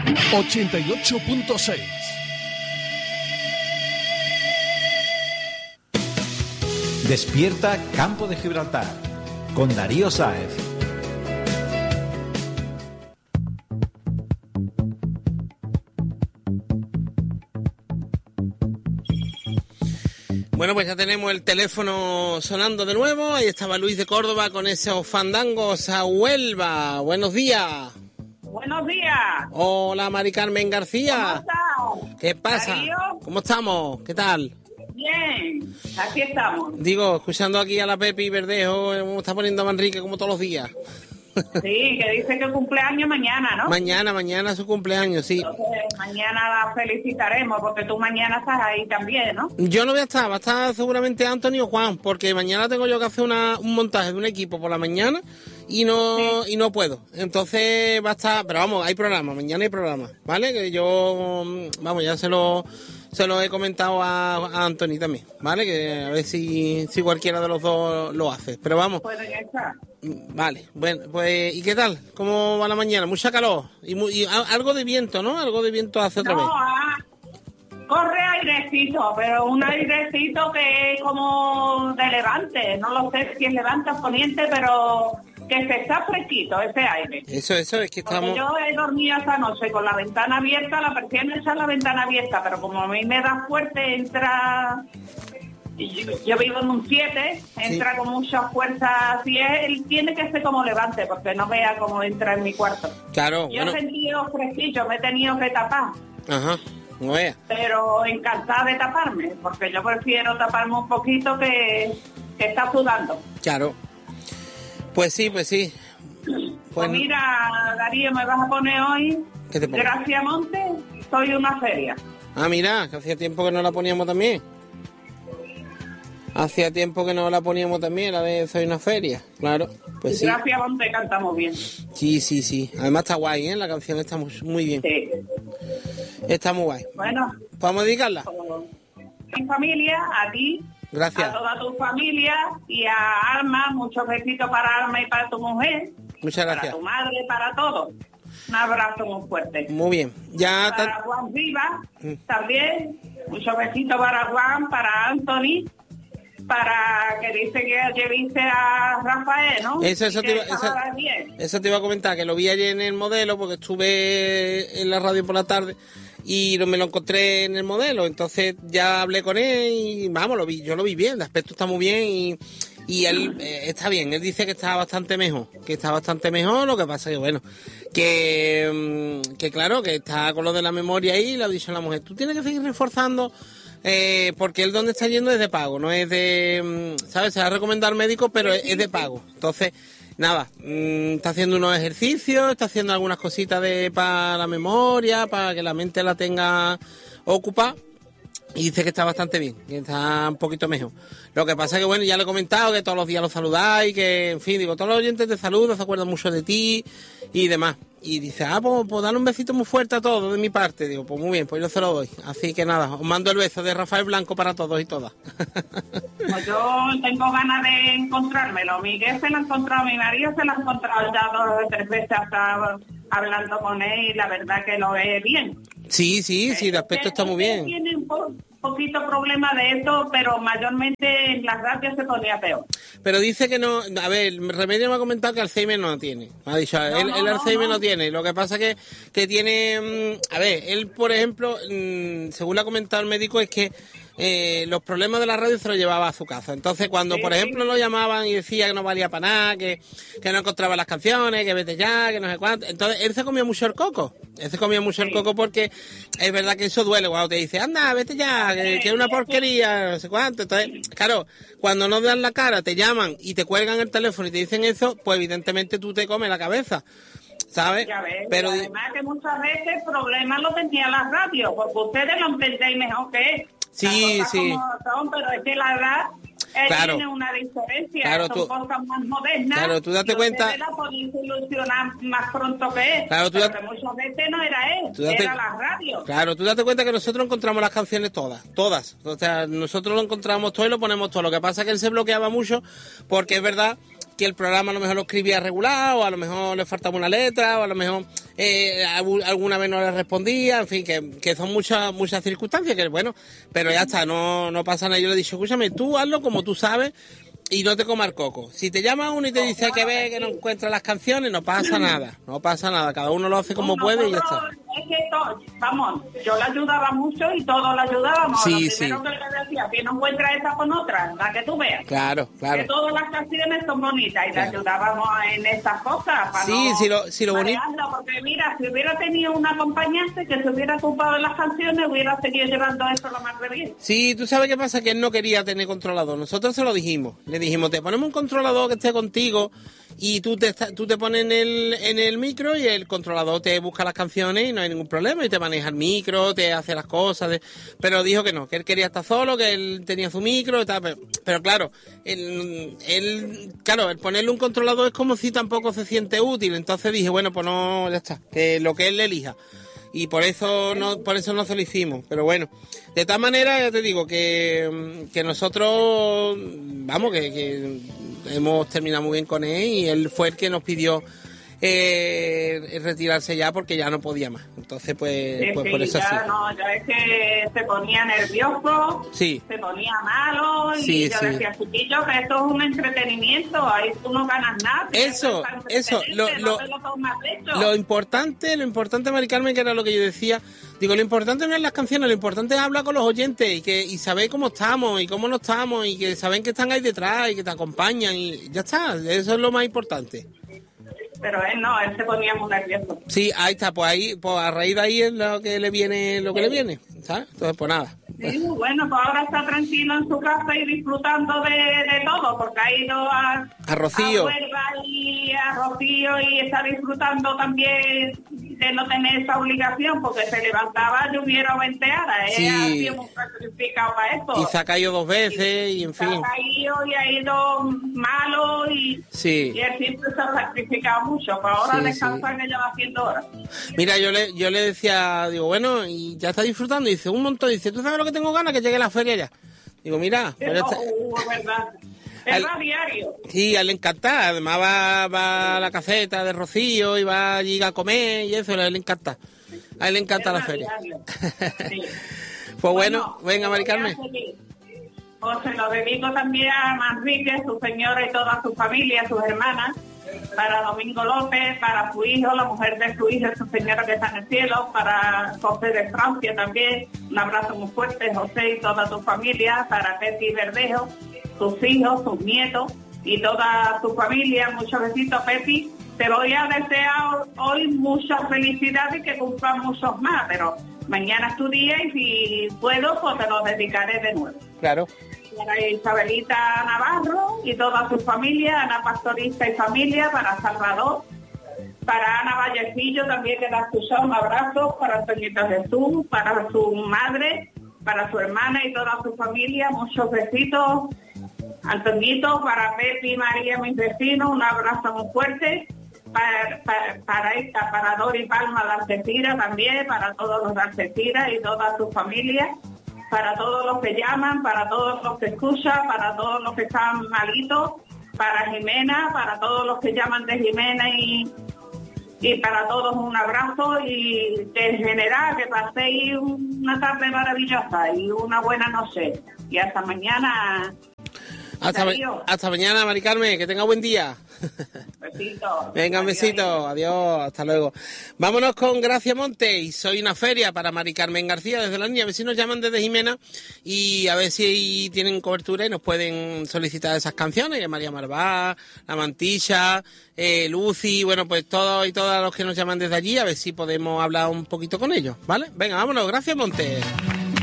88.6. Despierta Campo de Gibraltar con Darío Sáez. Bueno, pues ya tenemos el teléfono sonando de nuevo. Ahí estaba Luis de Córdoba con esos fandangos a Huelva. Buenos días. Buenos días. Hola, Mari Carmen García. ¿Cómo estás? ¿Qué pasa? Darío. ¿Cómo estamos? ¿Qué tal? Bien, aquí estamos. Digo, escuchando aquí a la Pepi Verdejo, me está poniendo a Manrique como todos los días. Sí, que dice que cumpleaños mañana, ¿no? Mañana su cumpleaños, sí. Entonces, mañana la felicitaremos, porque tú mañana estás ahí también, ¿no? Yo no voy a estar, va a estar seguramente Antonio o Juan, porque mañana tengo yo que hacer un montaje de un equipo por la mañana y no puedo. Entonces va a estar, pero vamos, hay programa, mañana hay programa, ¿vale? Que yo, vamos, ya se lo he comentado a Anthony también, ¿vale? Que a ver si cualquiera de los dos lo hace. Pero vamos. Pueden estar. Vale, bueno, pues ¿y qué tal? ¿Cómo va la mañana? Mucha calor y algo de viento, ¿no? Algo de viento hace otra vez. Corre airecito, pero un airecito que es como de levante. No lo sé si es levante o poniente, pero que se está fresquito ese aire. Eso, es que estamos... Porque yo he dormido esta noche con la ventana abierta, la persiana hecha la ventana abierta, pero como a mí me da fuerte, entra... Yo vivo en un 7, entra sí, con mucha fuerza, así es, él tiene que ser como levante, porque no vea cómo entra en mi cuarto. Claro, yo he sentido fresquillo, me he tenido que tapar. Ajá, no vea. Pero encantada de taparme, porque yo prefiero taparme un poquito que está sudando. Claro. Pues sí. Pues mira, Darío, me vas a poner hoy, ¿qué te pongo? Gracia Monte, soy una feria. Ah, mira, que hacía tiempo que no la poníamos también. Hacía tiempo que no la poníamos también, la de Soy una feria, claro. Pues sí. Gracias, Monte, cantamos bien. Sí. Además está guay, ¿eh? La canción está muy bien. Sí. Está muy guay. Bueno. ¿Podemos dedicarla? A mi familia, a ti. Gracias. A toda tu familia y a Alma, muchos besitos para Alma y para tu mujer. Muchas gracias. Para tu madre, para todos. Un abrazo muy fuerte. Muy bien. Ya para Juan Viva, también. Muchos besitos para Juan, para Anthony. Para que dice que ayer viste a Rafael, ¿no? Eso te iba a comentar, que lo vi ayer en el Modelo, porque estuve en la radio por la tarde y me lo encontré en el Modelo, entonces ya hablé con él y vamos, yo lo vi bien, el aspecto está muy bien y él está bien, él dice que está bastante mejor, lo que pasa que bueno, que claro, que está con lo de la memoria ahí, le ha dicho a la mujer, tú tienes que seguir reforzando. Porque él donde está yendo es de pago, no es de, ¿sabes? Se va a recomendar médico, pero es de pago. Entonces, nada, está haciendo unos ejercicios, está haciendo algunas cositas para la memoria, para que la mente la tenga ocupada. Y dice que está bastante bien, que está un poquito mejor. Lo que pasa es que, bueno, ya le he comentado que todos los días lo saludáis, que, en fin, digo, todos los oyentes te saludan, se acuerdan mucho de ti y demás. Y dice, pues dale un besito muy fuerte a todos de mi parte. Digo, pues muy bien, pues yo se lo doy. Así que nada, os mando el beso de Rafael Blanco para todos y todas. Pues yo tengo ganas de encontrármelo. Miguel se lo ha encontrado, mi marido se lo ha encontrado ya 2 o 3 veces hasta hablando con él y la verdad que lo ve bien. Sí, de aspecto está muy bien. Tiene un poquito problema de esto, pero mayormente en las radios se ponía peor. Pero dice que no, a ver, el Remedio me ha comentado que Alzheimer no tiene. Me ha dicho, el Alzheimer no tiene. Lo que pasa que tiene, a ver, él por ejemplo, según le ha comentado el médico, es que los problemas de la radio se los llevaba a su casa. Entonces cuando por ejemplo lo llamaban y decía que no valía para nada, que no encontraba las canciones, que vete ya, que no sé cuánto, entonces él se comía mucho el coco. El coco porque es verdad que eso duele cuando te dice, anda, vete ya, que es una porquería, no sé cuánto. Entonces, claro, cuando no dan la cara, te llaman y te cuelgan el teléfono y te dicen eso, pues evidentemente tú te comes la cabeza, ¿sabes? Ya ves, pero además que muchas veces problemas lo tenía la radio, porque ustedes lo entendéis mejor que él. Sí. Son, pero es que la edad tiene una diferencia, claro, son cosas más modernas. Claro, tú date cuenta. Ustedes la podéis solucionar más pronto que él. Claro, pero que muchas veces no era él, era la radio. Claro, tú date cuenta que nosotros encontramos las canciones todas. O sea, nosotros lo encontramos todo y lo ponemos todo. Lo que pasa es que él se bloqueaba mucho porque es verdad que el programa a lo mejor lo escribía regular, o a lo mejor le faltaba una letra, o a lo mejor alguna vez no le respondía, en fin, que son muchas circunstancias, que bueno, pero ya está, no pasa nada. Yo le he dicho, escúchame, tú hazlo como tú sabes, y no te comas coco. Si te llama uno y te dice que ve que no encuentra las canciones, no pasa nada, cada uno lo hace como puede y ya está. Es que vamos, yo le ayudaba mucho y todos le ayudábamos. Sí, Lo primero que le decía, si no encuentras esta con otra, la que tú veas. Claro. Que todas las canciones son bonitas y le ayudábamos en estas cosas. Para si lo bonito. Porque mira, si hubiera tenido un acompañante que se hubiera ocupado de las canciones, hubiera seguido llevando eso lo más de bien. Sí, tú sabes qué pasa, que él no quería tener controlador. Nosotros se lo dijimos. Le dijimos, te ponemos un controlador que esté contigo y tú te pones en el micro y el controlador te busca las canciones y no hay ningún problema y te maneja el micro, te hace las cosas. Pero dijo que no, que él quería estar solo, que él tenía su micro y tal. Pero claro, el ponerle un controlador es como si tampoco se siente útil. Entonces dije, bueno, pues no, ya está, que lo que él le elija. Y por eso no se lo hicimos. Pero bueno, de todas maneras, ya te digo que nosotros, vamos, que hemos terminado muy bien con él y él fue el que nos pidió retirarse ya porque ya no podía más. Entonces, pues por eso ya sí. Ya es que se ponía nervioso, sí. Se ponía malo y sí, yo sí. decía, chiquillo, que esto es un entretenimiento, ahí tú no ganas nada. Eso, lo importante, Mari Carmen, que era lo que yo decía, digo, lo importante no es las canciones, lo importante es hablar con los oyentes y saber cómo estamos y cómo no estamos y que saben que están ahí detrás y que te acompañan y ya está, eso es lo más importante. Pero él se ponía muy nervioso. Sí, ahí está, pues a raíz de ahí es lo que le viene, ¿sabes? Entonces, pues nada. Sí, bueno, pues ahora está tranquilo en su casa y disfrutando de todo, porque ha ido a Rocío. A Huelva y a Rocío y está disfrutando también de no tener esa obligación, porque se levantaba, lloviera o venteara. Sí. Ha sido muy sacrificado para esto. Y se ha caído 2 veces y en fin. Se ha caído y ha ido malo y él siempre se ha sacrificado mucho, pero ahora descansa que lleva 100 horas. Mira, yo le decía, digo, bueno, y ya está disfrutando, y dice un montón, dice, ¿tú sabes lo que tengo ganas? Que llegue la feria ya. Digo, mira, es verdad. Es a diario. Sí, a él le encanta. Además va a la caseta de Rocío y va allí a comer y eso, a él le encanta. A él le encanta la feria. Sí. Pues bueno, venga, Mari Carmen. Pues se lo dedico también a Manrique, su señora y toda su familia, sus hermanas, para Domingo López, para su hijo, la mujer de su hijo, su señora que está en el cielo, para José de Francia también, un abrazo muy fuerte, José y toda tu familia, para Pepi Verdejo, sus hijos, sus nietos y toda su familia, muchos besitos, Pepi. Te voy a desear hoy muchas felicidades y que cumplan muchos más, pero mañana es tu día y si puedo, pues te lo dedicaré de nuevo. Claro. Para Isabelita Navarro y toda su familia, Ana Pastorista y familia, para Salvador, para Ana Vallecillo también que la ha escuchado, un abrazo, para Antoñito Jesús, para su madre, para su hermana y toda su familia, muchos besitos. Antoñito, para Pepi, María, mis vecinos, un abrazo muy fuerte. Para Dori Palma de Algeciras también, para todos los de Algeciras y toda su familia, para todos los que llaman, para todos los que escuchan, para todos los que están malitos, para Jimena, para todos los que llaman de Jimena y para todos un abrazo y en general que paséis una tarde maravillosa y una buena noche. Y hasta mañana. Hasta mañana, Mari Carmen, que tenga buen día. Besito. Venga, un besito, adiós, hasta luego. Vámonos con Gracia Monte y Soy una feria para Mari Carmen García desde la niña. A ver si nos llaman desde Jimena y a ver si tienen cobertura y nos pueden solicitar esas canciones, que María Marvá, La Mantilla, Lucy, bueno, pues todos y todas los que nos llaman desde allí, a ver si podemos hablar un poquito con ellos, ¿vale? Venga, vámonos, Gracia Monte.